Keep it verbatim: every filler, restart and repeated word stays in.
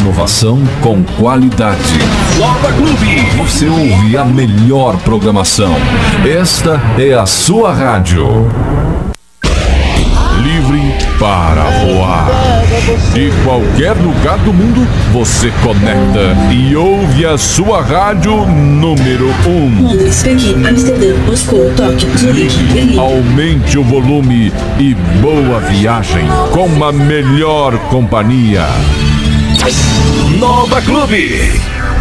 inovação com qualidade. Nova Clube. Você ouve a melhor programação. Esta é a sua rádio. Livre para voar. De qualquer lugar do mundo, você conecta e ouve a sua rádio número um. Londres, Pequim, Amsterdã, Moscou, Tóquio, Zurique, Berlim. Aumente o volume e boa viagem com a melhor companhia. Nova Clube.